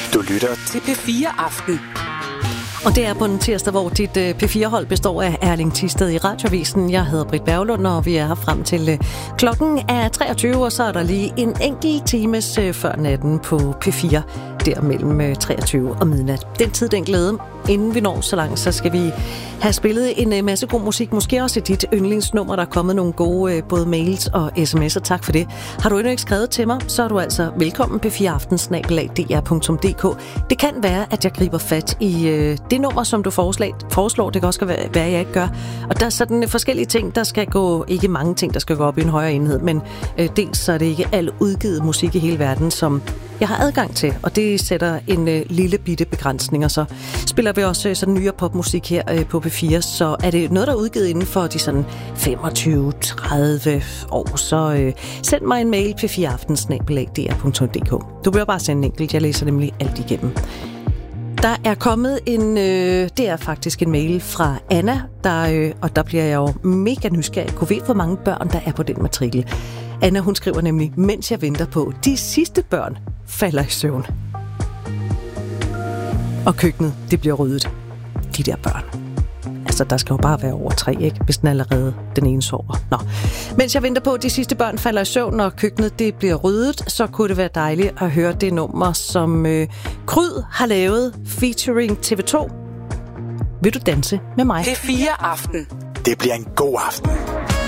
Du lytter til P4 Aften. Og det er på en tirsdag, hvor dit P4-hold består af Erling Thisted i Radioavisen. Jeg hedder Britt Berglund, og vi er her frem til klokken er 23, og så er der lige en enkelt times før natten på P4, der mellem 23 og midnat. Den tid, den glæde. Inden vi når så langt, så skal vi have spillet en masse god musik. Måske også dit yndlingsnummer. Der er kommet nogle gode både mails og sms'er. Tak for det. Har du endnu ikke skrevet til mig, så er du altså velkommen p4aften@dr.dk. Det kan være, at jeg griber fat i det nummer, som du foreslår. Det kan også være, at jeg ikke gør. Og der er sådan forskellige ting, der skal gå, ikke mange ting, der skal gå op i en højere enhed, men dels så er det ikke al udgivet musik i hele verden, som jeg har adgang til, og det sætter en lille bitte begrænsning, og så spiller vi også sådan nyere popmusik her på P4, så er det noget, der er udgivet inden for de sådan 25-30 år, så send mig en mail p4aften@dr.dk. Du behøver bare sende en enkelt, jeg læser nemlig alt igennem. Der er kommet det er faktisk en mail fra Anna, og der bliver jeg jo mega nysgerrig. Kunne vide, hvor mange børn, der er på den matrikel. Anna, hun skriver nemlig, mens jeg venter på, de sidste børn falder i søvn. Og køkkenet, det bliver ryddet. De der børn. Altså, der skal jo bare være over 3, ikke? Hvis den allerede den ene sover. Nå. Mens jeg venter på, de sidste børn falder i søvn, og køkkenet, det bliver ryddet, så kunne det være dejligt at høre det nummer, som Kryd har lavet featuring TV2. Vil du danse med mig? P4 Aften. Det bliver en god aften.